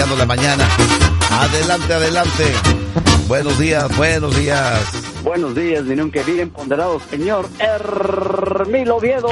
Cafeteando la Mañana. Adelante, adelante. Buenos días. Buenos días, mi nunca bien ponderado señor Hermilo Oviedo.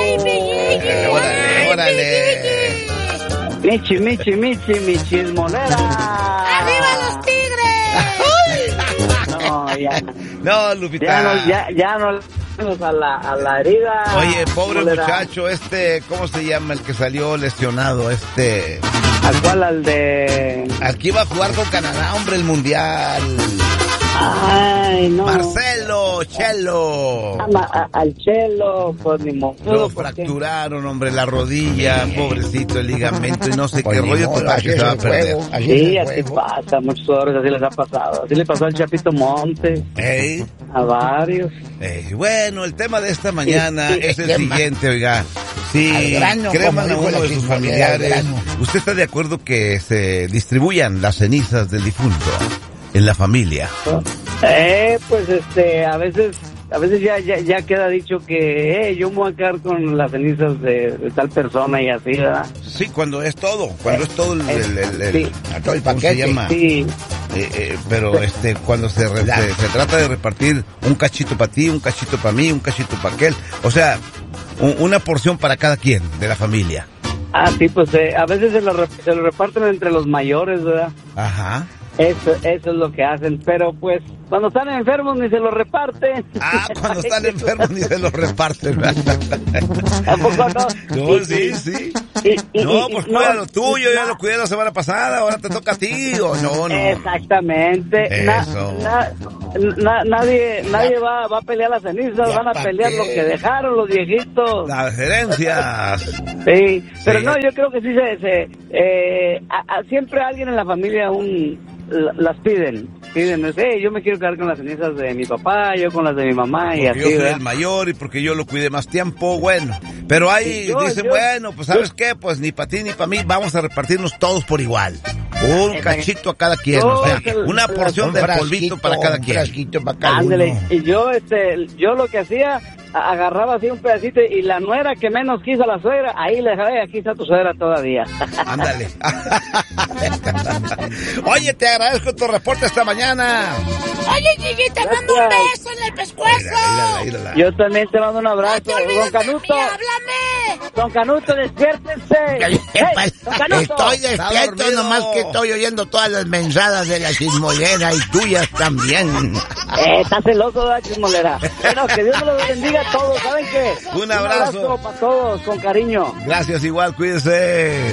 Órale. Michi, chismonera. ¡Arriba los tigres! No, ya. No, Lupita. Ya no a la herida. Oye, pobre chismonera. muchacho, ¿cómo se llama el que salió lesionado? ¿Al cual? Al de... Aquí iba a jugar con Canadá, hombre, el mundial. Ay, no. Marcelo, Chelo. Al Chelo, pues ni modo. Lo fracturaron, hombre, la rodilla, pobrecito, el ligamento y no sé qué rollo, total que se va a perder. Sí, así pasa, muchos jugadores así les ha pasado. Así le pasó al Chapito Montes. Ey. A varios. Bueno, el tema de esta mañana es el siguiente, oiga. Si grano, creman a como uno de dijo sus la familiares, grano. ¿usted está de acuerdo que se distribuyan las cenizas del difunto en la familia? Pues a veces ya queda dicho que yo me voy a quedar con las cenizas de tal persona y así, ¿verdad? Sí, cuando es todo sí. todo el ¿cómo se paquete. llama? Sí. Pero cuando se trata de repartir un cachito para ti, un cachito para mí, un cachito para aquel, o sea, una porción para cada quien de la familia. Sí, pues a veces se lo reparten entre los mayores, ¿verdad? Ajá. Eso es lo que hacen, pero pues cuando están enfermos ni se lo reparten. Cuando están enfermos ni se lo reparten. ¿A poco no? No, sí. No, pues cuida lo tuyo, ya lo cuidé la semana pasada, ahora te toca a ti, o no. Exactamente. Eso. Nadie va a pelear las cenizas, van a pelear lo que dejaron los viejitos. Las herencias. Sí, pero Sí. no, yo creo que sí siempre alguien en la familia las piden, yo me quiero quedar con las cenizas de mi papá, yo con las de mi mamá y Porque así, yo soy ¿verdad? el mayor y porque yo lo cuidé más tiempo, bueno. Pero ahí dicen, bueno, pues ¿sabes qué? Pues ni para ti ni para mí, vamos a repartirnos todos por igual. Un cachito a cada quien, o sea, una porción de polvito para cada quien. Un frasquito para cada Ándale, uno. y yo lo que hacía, agarraba así un pedacito y la nuera que menos quiso a la suegra, ahí le dejaba, aquí está tu suegra todavía. Ándale. Oye, te agradezco tu reporte esta mañana. Oye, Gigi, te mando un beso en el pescuezo. Mírala. Yo también te mando un abrazo. No te olvides Don de Canuto, mí, háblame. Don Canuto, despiértense. Don Canuto. Estoy despierto, dormido. nomás que estoy oyendo todas las mensadas de la chismolera y tuyas también. Está celoso de la chismolera. Bueno, que Dios me los bendiga a todos, ¿saben qué? Un abrazo. Un abrazo para todos, con cariño. Gracias, igual, cuídese.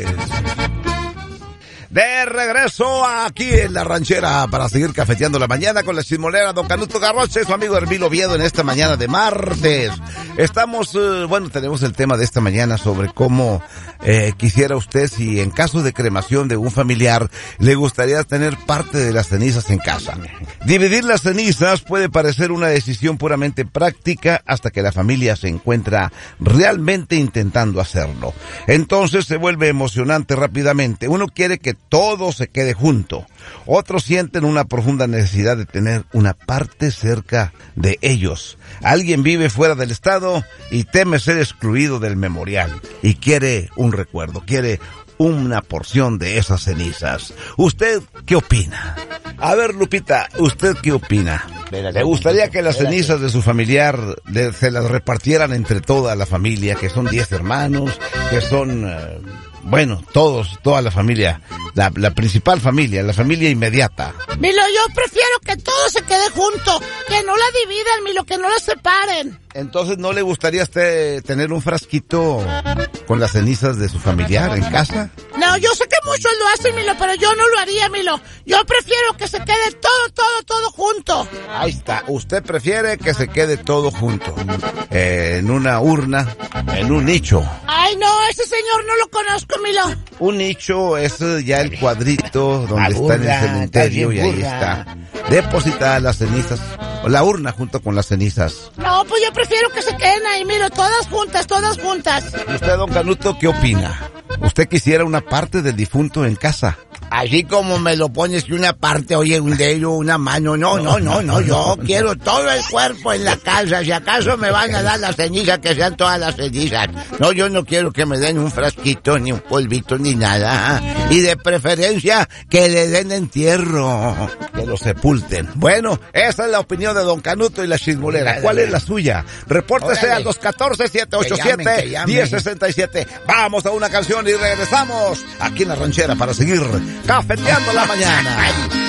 De regreso aquí en La Ranchera para seguir cafeteando la mañana con la chismolera Don Canuto Garroche, su amigo Hermilo Oviedo en esta mañana de martes. Estamos, tenemos el tema de esta mañana sobre cómo quisiera usted, si en caso de cremación de un familiar, le gustaría tener parte de las cenizas en casa. Dividir las cenizas puede parecer una decisión puramente práctica hasta que la familia se encuentra realmente intentando hacerlo. Entonces se vuelve emocionante rápidamente. Uno quiere que todo se quede junto. Otros sienten una profunda necesidad de tener una parte cerca de ellos. Alguien vive fuera del estado y teme ser excluido del memorial y quiere un recuerdo, quiere una porción de esas cenizas. ¿Usted qué opina? A ver, Lupita, ¿usted qué opina? ¿Le gustaría que las cenizas de su familiar se las repartieran entre toda la familia, que son 10 hermanos, que son... toda la familia, la principal familia, la familia inmediata? Milo, yo prefiero que todo se quede junto, que no la dividan, Milo, que no la separen. Entonces, ¿no le gustaría a usted tener un frasquito con las cenizas de su familiar en casa? No, yo sé que muchos lo hacen, Milo, pero yo no lo haría, Milo. Yo prefiero que se quede todo junto. Ahí está, usted prefiere que se quede todo junto, en una urna, en un nicho. Ay, no, ese señor no lo conozco, Milo. Un nicho es ya el cuadrito donde está en el cementerio y ahí está depositada las cenizas, o la urna junto con las cenizas. No, pues yo prefiero que se queden ahí, Milo, todas juntas. ¿Y usted, don Canuto, qué opina? ¿Usted quisiera una parte del difunto en casa? Así como me lo pones que una parte, oye, un dedo, una mano, no, yo quiero todo el cuerpo en la casa, si acaso me van a dar las cenizas, que sean todas las cenizas. No, yo no quiero que me den un frasquito, ni un polvito, ni nada. Y de preferencia, que le den entierro. Que lo sepulten. Bueno, esa es la opinión de don Canuto y la chismolera. ¿Cuál es la suya? Repórtese al 214-787-1067. Vamos a una canción y regresamos aquí en La Ranchera para seguir cafeteando la mañana.